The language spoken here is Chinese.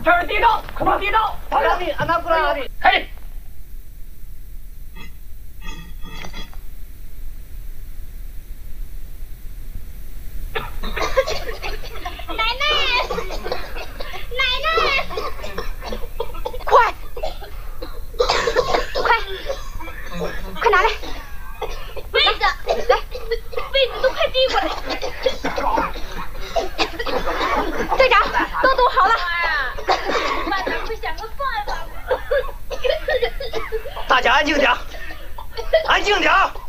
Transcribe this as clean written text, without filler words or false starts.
这儿地道，快把地道， 哪里？俺那不哪里？ 嘿。 奶奶，奶奶，快，快拿来杯子，来，杯子都快递过来。队长，都煮好了。妈，咱不想个办法吗？ 大家安静点，安静点。